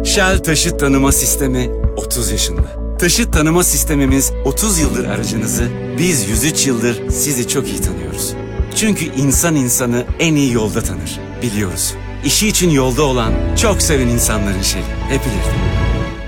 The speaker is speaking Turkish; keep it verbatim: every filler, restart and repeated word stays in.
Shell Taşıt Tanıma Sistemi otuz yaşında. Taşıt tanıma sistemimiz otuz yıldır aracınızı, biz yüz üç yıldır sizi çok iyi tanıyoruz. Çünkü insan insanı en iyi yolda tanır, biliyoruz. İşi için yolda olan, çok seven insanların şeyi, hep ileride.